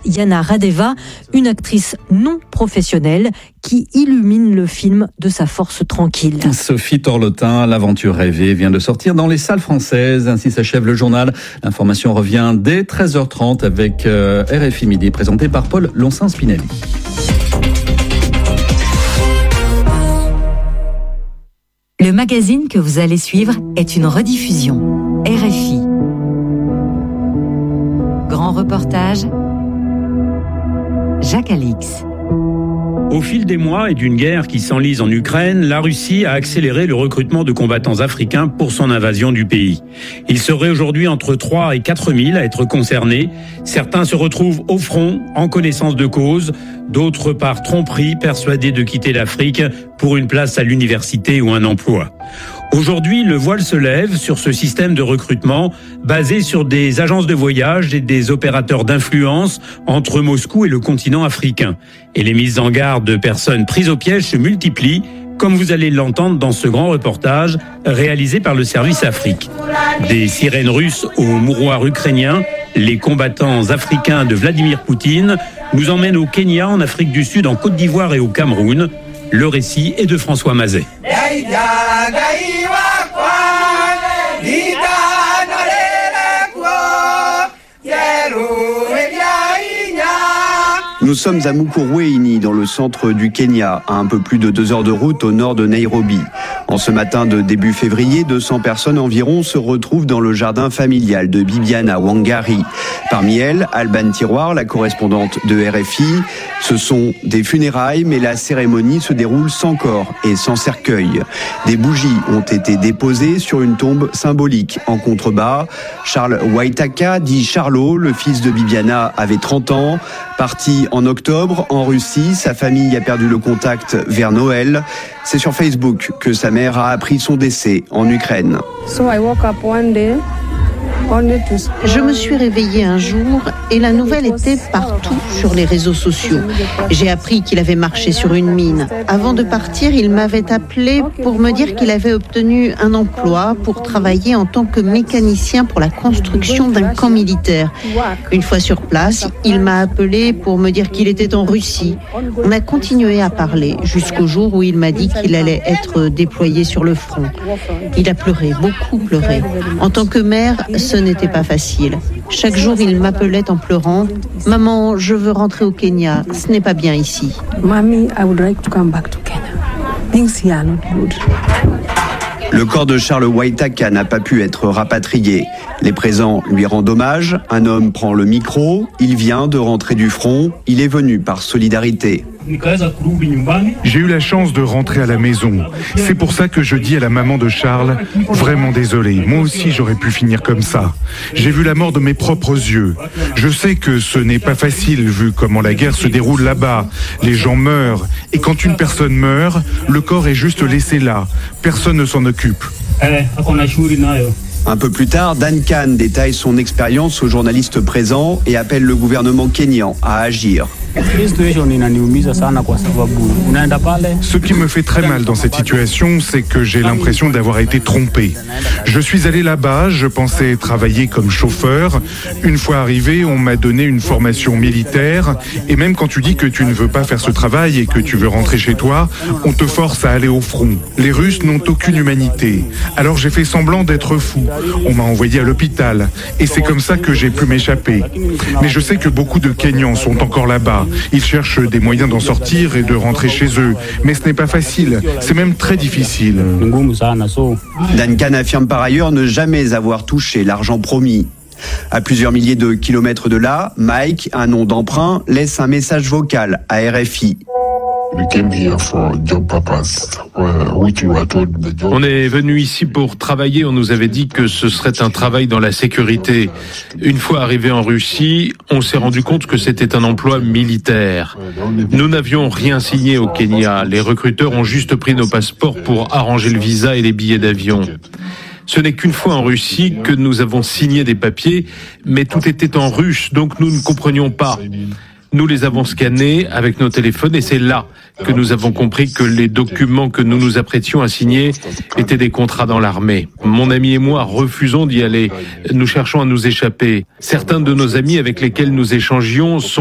Yana Radeva, une actrice non professionnelle qui illumine le film de sa force tranquille. Sophie Torlotin, l'aventure rêvée vient de sortir dans les salles françaises. Ainsi s'achève le journal. L'information revient dès 13h30 avec RFI Midi, présenté par Paul Lonsin-Spinelli. Le magazine que vous allez suivre est une rediffusion. RFI. Grand reportage, Jacques Alix. Au fil des mois et d'une guerre qui s'enlise en Ukraine, la Russie a accéléré le recrutement de combattants africains pour son invasion du pays. Il serait aujourd'hui entre 3 et 4 000 à être concernés. Certains se retrouvent au front, en connaissance de cause. D'autres par tromperie, persuadés de quitter l'Afrique pour une place à l'université ou un emploi. Aujourd'hui, le voile se lève sur ce système de recrutement basé sur des agences de voyage et des opérateurs d'influence entre Moscou et le continent africain. Et les mises en garde de personnes prises au piège se multiplient, comme vous allez l'entendre dans ce grand reportage réalisé par le service Afrique. Des sirènes russes au mouroir ukrainien, les combattants africains de Vladimir Poutine nous emmènent au Kenya, en Afrique du Sud, en Côte d'Ivoire et au Cameroun. Le récit est de François Mazet. Nous sommes à Mukurweini, dans le centre du Kenya, à un peu plus de 2 heures de route au nord de Nairobi. En ce matin de début février, 200 personnes environ se retrouvent dans le jardin familial de Bibiana Wangari. Parmi elles, Alban Tiroir, la correspondante de RFI. Ce sont des funérailles, mais la cérémonie se déroule sans corps et sans cercueil. Des bougies ont été déposées sur une tombe symbolique. En contrebas, Charles Waitaka, dit Charlot, le fils de Bibiana, avait 30 ans. Parti en octobre en Russie, sa famille a perdu le contact vers Noël. C'est sur Facebook que sa mère a appris son décès en Ukraine. Je me suis réveillée un jour et la nouvelle était partout sur les réseaux sociaux. J'ai appris qu'il avait marché sur une mine. Avant de partir, il m'avait appelé pour me dire qu'il avait obtenu un emploi pour travailler en tant que mécanicien pour la construction d'un camp militaire. Une fois sur place, il m'a appelé pour me dire qu'il était en Russie. On a continué à parler jusqu'au jour où il m'a dit qu'il allait être déployé sur le front. Il a pleuré, beaucoup pleuré. En tant que mère, ce n'était pas facile. Chaque jour, il m'appelait en pleurant. « Maman, je veux rentrer au Kenya. Ce n'est pas bien ici. » Le corps de Charles Waitaka n'a pas pu être rapatrié. Les présents lui rendent hommage. Un homme prend le micro. Il vient de rentrer du front. Il est venu par solidarité. J'ai eu la chance de rentrer à la maison. C'est pour ça que je dis à la maman de Charles, vraiment désolé, moi aussi j'aurais pu finir comme ça. J'ai vu la mort de mes propres yeux. Je sais que ce n'est pas facile vu comment la guerre se déroule là-bas. Les gens meurent. Et quand une personne meurt, le corps est juste laissé là. Personne ne s'en occupe. Un peu plus tard, Dan Khan détaille son expérience aux journalistes présents et appelle le gouvernement kényan à agir. Ce qui me fait très mal dans cette situation, c'est que j'ai l'impression d'avoir été trompé. Je suis allé là-bas, je pensais travailler comme chauffeur. Une fois arrivé, on m'a donné une formation militaire. Et même quand tu dis que tu ne veux pas faire ce travail et que tu veux rentrer chez toi, on te force à aller au front. Les Russes n'ont aucune humanité. Alors j'ai fait semblant d'être fou. On m'a envoyé à l'hôpital. Et c'est comme ça que j'ai pu m'échapper. Mais je sais que beaucoup de Kenyans sont encore là-bas. Ils cherchent des moyens d'en sortir et de rentrer chez eux. Mais ce n'est pas facile, c'est même très difficile. Dan Khan affirme par ailleurs ne jamais avoir touché l'argent promis. À plusieurs milliers de kilomètres de là, Mike, un nom d'emprunt, laisse un message vocal à RFI. On est venu ici pour travailler, on nous avait dit que ce serait un travail dans la sécurité. Une fois arrivé en Russie, on s'est rendu compte que c'était un emploi militaire. Nous n'avions rien signé au Kenya, les recruteurs ont juste pris nos passeports pour arranger le visa et les billets d'avion. Ce n'est qu'une fois en Russie que nous avons signé des papiers, mais tout était en russe, donc nous ne comprenions pas. Nous les avons scannés avec nos téléphones et c'est là que nous avons compris que les documents que nous nous apprêtions à signer étaient des contrats dans l'armée. Mon ami et moi refusons d'y aller. Nous cherchons à nous échapper. Certains de nos amis avec lesquels nous échangions sont